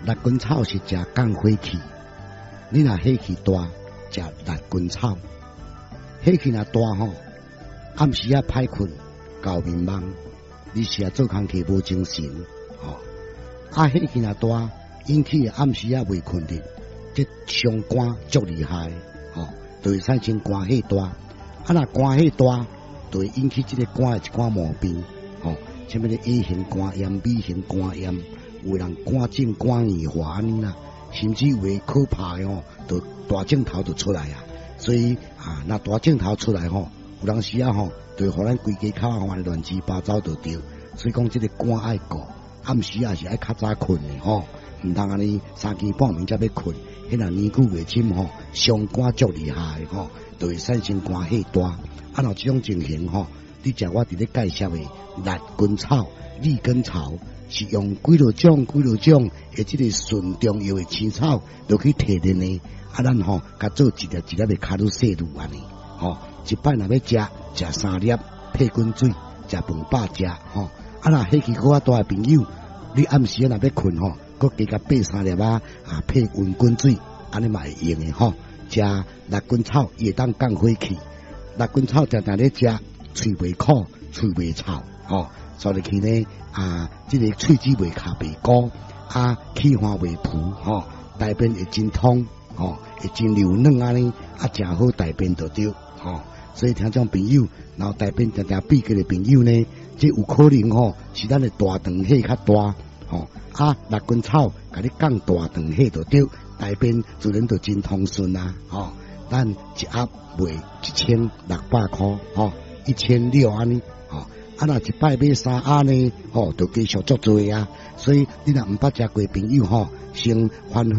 辣根草是食降火气，你若火气大，食辣根草。火气若大吼，暗时啊歹困，搞面茫，你是啊做工课无精神吼。火气若大，引起暗时啊未困的，这伤肝足厉害吼，就会产生肝火大。若肝火大，就会引起这个肝的一寡毛病吼，什么的 A 型肝炎、B 型肝炎。有人肝症、肝硬化安尼啦，甚至有诶可怕诶吼，就大镜头就出来啊。所以若大镜头出来吼，有当时啊吼，就互咱规家口啊乱七八糟就对。所以讲这个肝爱顾，暗时也是爱较早困诶吼，毋通安尼3更半暝才要困，迄若年久月深吼，伤肝足厉害诶吼，就会产生肝火大。若这种情形吼，你食我伫咧介绍诶辣根草、利根草。是用几落种诶，即个纯中药诶青草，落去提炼呢。咱吼，甲做一粒一粒诶卡路细路安尼，吼，一摆若要食3粒，配滚水，食饭饱食，吼。若火气搁大诶朋友，你暗时若要困吼，搁加甲8、3粒配温滚水，安尼嘛会用诶吼。食辣根草也当降火气，辣根草常常咧食，喙袂苦，喙袂臭，吼。所以去呢这个喙齿袂卡袂高，气化袂浮，吼，大便会真通，吼，会真流软安尼，真好大便就对，吼。所以听众朋友，然后大便常常闭结的朋友呢，这有可能吼是咱的大肠火较大，吼，辣根草甲你降大肠火就对，大便自然就真通顺啊，吼。咱一盒卖1600块，吼，1600安尼。若一摆买3盒呢，吼，就继续足多啊。所以你若毋捌食过朋友吼，先欢。